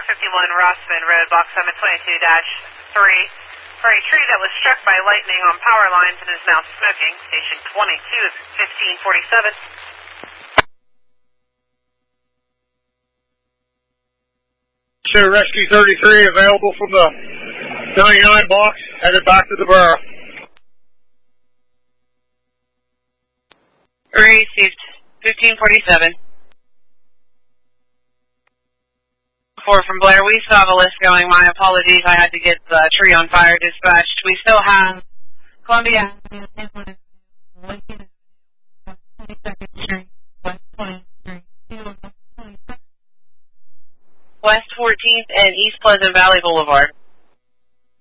51 Rossman Road, Block 722-3, for a tree that was struck by lightning on power lines and is now smoking. Station 22 is 1547. Sure, Rescue 33 available from the 99 box, headed back to the borough. Received. 1547. 4 from Blair. We still have a list going. My apologies. I had to get the tree on fire dispatched. We still have Columbia West 14th and East Pleasant Valley Boulevard.